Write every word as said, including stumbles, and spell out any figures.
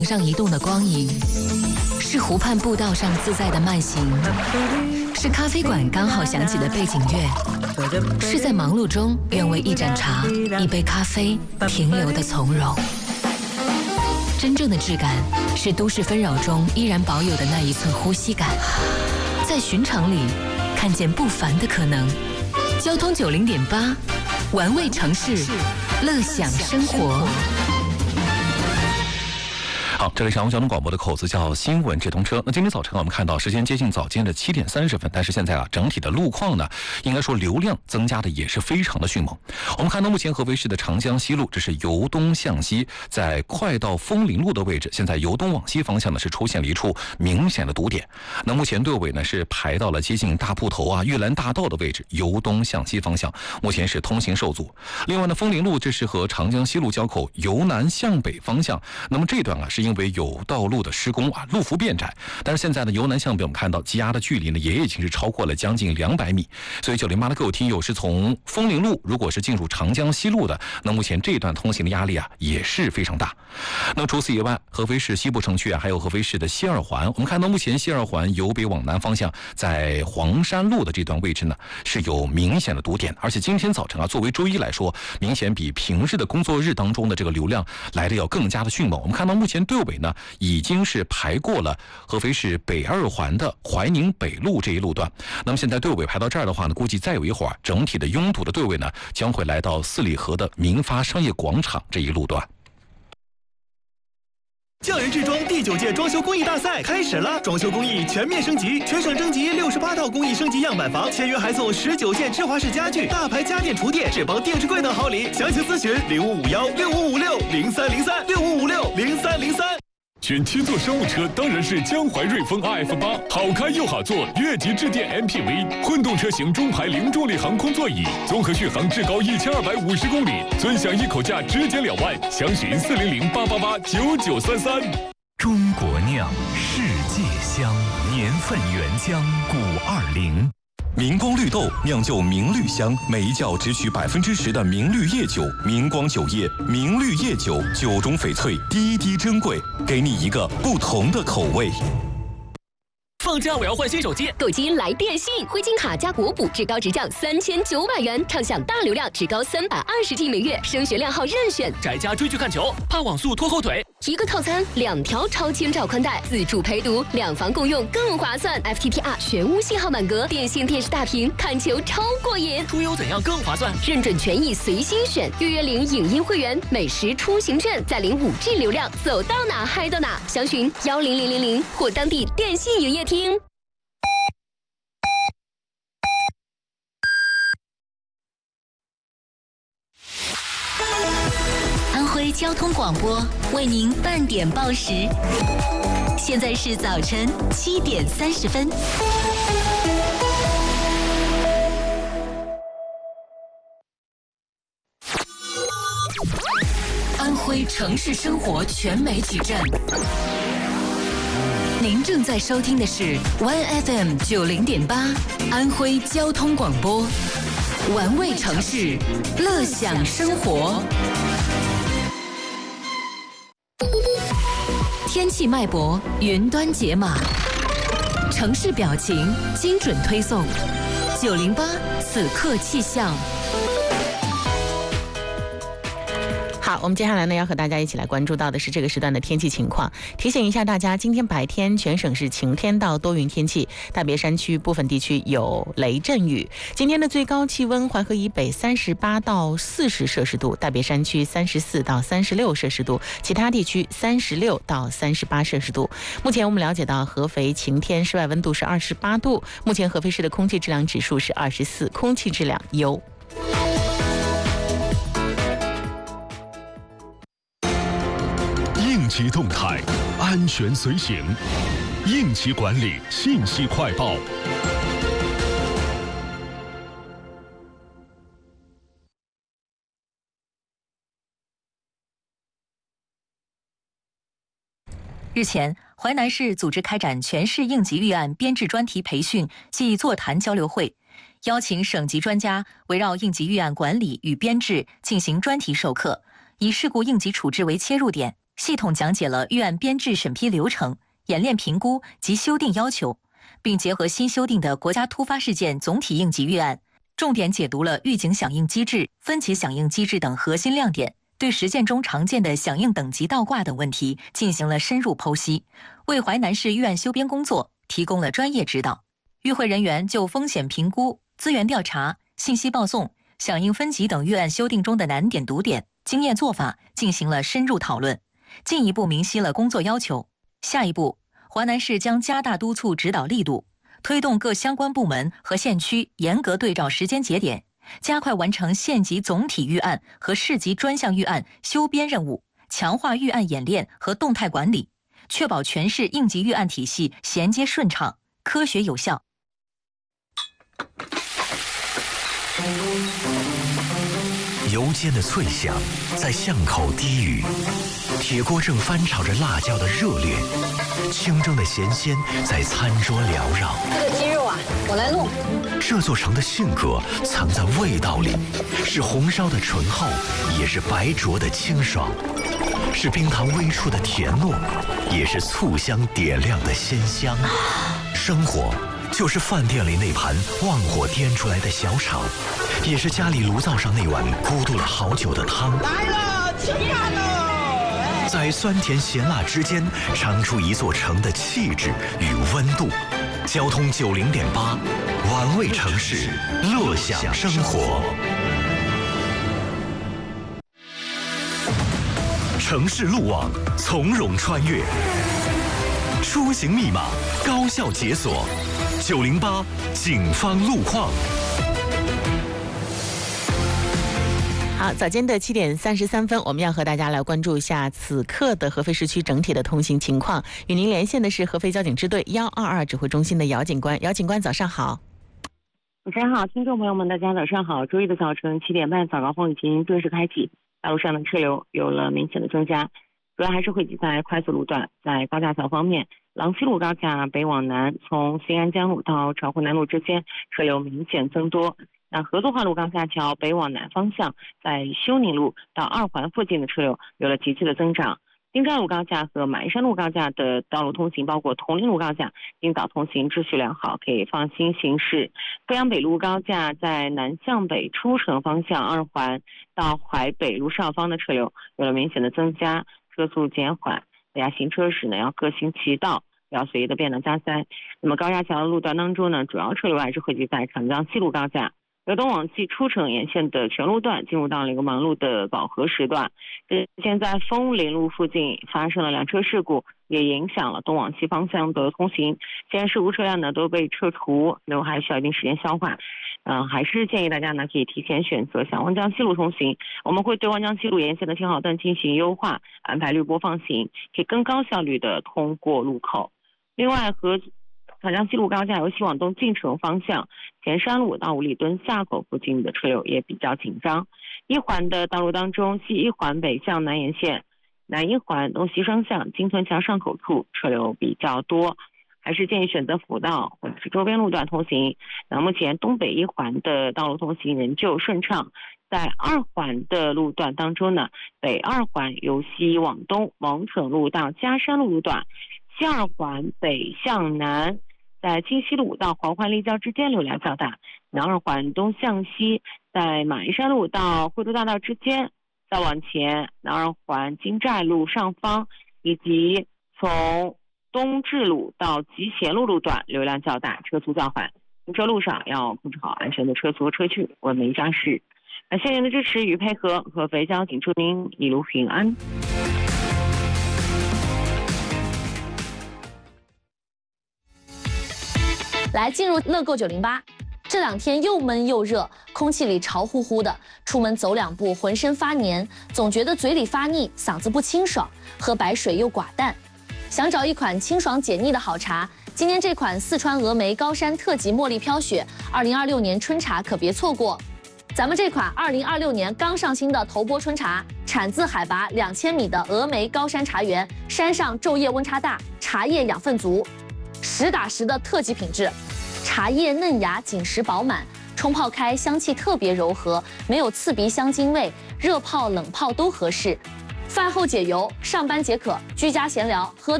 上移动的光影，是湖畔步道上自在的慢行，是咖啡馆刚好响起的背景乐，是在忙碌中愿为一盏茶、一杯咖啡停留的从容。真正的质感是都市纷扰中依然保有的那一寸呼吸感，在寻常里看见不凡的可能。交通九零点八，玩味城市，乐享生活。 好，这里是阳光交通广播的口子叫新闻直通车。那今天早晨我们看到时间接近早间的七点三十分，但是现在啊，整体的路况呢，应该说流量增加的也是非常的迅猛。我们看到目前合肥市的长江西路，这是由东向西，在快到枫林路的位置，现在由东往西方向呢是出现了一处明显的堵点。那目前队尾呢是排到了接近大铺头啊、玉兰大道的位置，由东向西方向，目前是通行受阻。另外呢，枫林路这是和长江西路交口，由南向北方向，那么这段啊是因为因为有道路的施工啊，路幅变窄，但是现在呢，由南向北我们看到积压的距离呢，也已经是超过了将近两百米。所以九零八的各位听友是从枫林路，如果是进入长江西路的，那目前这段通行的压力啊也是非常大。那除此以外，合肥市西部城区啊，还有合肥市的西二环，我们看到目前西二环由北往南方向，在黄山路的这段位置呢，是有明显的堵点，而且今天早晨啊，作为周一来说，明显比平日的工作日当中的这个流量来的要更加的迅猛。我们看到目前队尾呢已经是排过了合肥市北二环的怀宁北路这一路段，那么现在队尾排到这儿的话呢，估计再有一会儿，整体的拥堵的队尾呢将会来到四里河的民发商业广场这一路段。 匠人制装第九届装修工艺大赛开始了，装修工艺全面升级，全省征集六十八套工艺升级样板房，签约还送十九件芝华士家具、大牌家电厨电、智邦定制柜等好礼。详情咨询零五五幺六五五六零三零三六五五六零三零三。 选七座商务车当然是江淮瑞风 R F 八， 好开又好坐，越级致电 M P V， 混动车型中排零重力航空座椅，综合续航至高一千二百五十公里，尊享一口价直减两万，详询四零零八八八九九三三。 中国酿，世界香，年份原浆古二零。 明光绿豆酿就明绿香，每一窖只取百分之十的明绿叶酒。明光酒业明绿叶酒，酒中翡翠，滴滴珍贵，给你一个不同的口味。 放假我要换新手机， 购机来电信，灰金卡加国补，至高直降三千九百元，畅享大流量，至高三百二十 G 每月，升学靓号任选。 宅家追剧看球，怕网速拖后腿。 一个套餐，两条超千兆宽带，自助陪读，两房共用更划算。F T T R 全屋信号满格，电信电视大屏，看球超过瘾。 出游怎样更划算？ 认准权益随心选，预约领影音会员，美食出行券，再领 五 G 流量，走到哪嗨到哪。详询幺零零零零或当地电信营业厅。 安徽交通广播为您半点报时，现在是早晨七点三十分。安徽城市生活全媒体站，您正在收听的是 Y F M 九零点八安徽交通广播，玩味城市，乐享生活。天气脉搏，云端解码，城市表情，精准推送。九零八此刻气象。 好，我们接下来呢要和大家一起来关注到的是这个时段的天气情况。提醒一下大家，今天白天全省是晴天到多云天气，大别山区部分地区有雷阵雨。今天的最高气温，淮河以北三十八到四十摄氏度，大别山区三十四到三十六摄氏度，其他地区三十六到三十八摄氏度。目前我们了解到，合肥晴天，室外温度是二十八度。目前合肥市的空气质量指数是二十四，空气质量优。 应急动态，安全随行，应急管理信息快报。 日前，淮南市组织开展全市应急预案编制专题培训暨座谈交流会，邀请省级专家围绕应急预案管理与编制进行专题授课，以事故应急处置为切入点， 系统讲解了预案编制审批流程、演练评估及修订要求，并结合新修订的国家突发事件总体应急预案，重点解读了预警响应机制、分级响应机制等核心亮点，对实践中常见的响应等级倒挂等问题进行了深入剖析，为淮南市预案修编工作提供了专业指导。与会人员就风险评估、资源调查、信息报送、响应分级等预案修订中的难点堵点、经验做法进行了深入讨论，进一步明晰了工作要求。下一步，淮南市将加大督促指导力度，推动各相关部门和县区严格对照时间节点，加快完成县级总体预案和市级专项预案修编任务，强化预案演练和动态管理，确保全市应急预案体系衔接顺畅、科学有效。 油煎的脆响在巷口低语，铁锅正翻炒着辣椒的热烈，清蒸的咸鲜在餐桌缭绕。 这个鸡肉啊，我来弄。 这座城的性格藏在味道里，是红烧的醇厚，也是白灼的清爽，是冰糖微触的甜糯，也是醋香点亮的鲜香。生活就是饭店里那盘旺火颠出来的小炒，也是家里炉灶上那碗咕嘟了好久的汤。 来了，吃饭了！ 在酸甜咸辣之间，尝出一座城的气质与温度。交通九零点八，玩味城市，乐享生活。城市路网，从容穿越。出行密码，高效解锁。九零八警方路况。 好，早间的七点三十三分，我们要和大家来关注一下此刻的合肥市区整体的通行情况。与您连线的是合肥交警支队幺二二指挥中心的姚警官。姚警官，早上好。 主持人好，听众朋友们，大家早上好。周一的早晨七点半，早高峰已经正式开启，道路上的车流有了明显的增加，主要还是汇集在快速路段。在高架桥方面，郎西路高架北往南，从新安江路到巢湖南路之间车流明显增多。那合作化路高架桥北往南方向，在修宁路到二环附近的车流有了急剧的增长。丁寨路高架和马鞍山路高架的道路通行，包括铜陵路高架，今早通行秩序良好，可以放心行驶。阜阳北路高架在南向北出城方向二环到淮北路上方的车流有了明显的增加，车速减缓，大家行车时呢要各行其道，不要随意的变道加塞。那么高架桥的路段当中呢，主要车流还是汇集在长江西路高架由东往西出城沿线的全路段，进入到了一个忙碌的饱和时段。现在枫林路附近发生了两车事故，也影响了东往西方向的通行。现在事故车辆呢都被撤除，那还需要一定时间消化。嗯、呃，还是建议大家呢可以提前选择向万江西路通行。我们会对万江西路沿线的信号灯进行优化，安排绿波放行，可以更高效率的通过路口。另外，和长江西路高架由西往东进城方向，前山路到五里墩下口附近的车流也比较紧张。一环的道路当中，西一环北向南沿线、南一环东西双向金屯桥上口处车流比较多，还是建议选择辅道或者是周边路段通行。那目前东北一环的道路通行仍旧顺畅。在二环的路段当中呢，北二环由西往东王城路到嘉山路路段，西二环北向南在金西路到黄环立交之间流量较大，南二环东向西在马鞍山路到惠都大道之间，再往前南二环金寨路上方以及从东至路到集贤路路段流量较大，车速较缓，行车路上要控制好安全的车速和车距，文明驾驶。感谢您的支持与配合，合肥交警祝您一路平安。 来进入乐购九零八，这两天又闷又热，空气里潮乎乎的，出门走两步浑身发黏，总觉得嘴里发腻，嗓子不清爽，喝白水又寡淡。想找一款清爽解腻的好茶，今年这款四川峨眉高山特级茉莉飘雪二零二六年春茶可别错过。咱们这款二零二六年刚上新的头波春茶，产自海拔两千米的峨眉高山茶园，山上昼夜温差大，茶叶养分足，实打实的特级品质。茶叶嫩芽，紧实饱满，冲泡开香气特别柔和，没有刺鼻香精味，热泡冷泡都合适。 饭后解油，上班解渴，居家闲聊，喝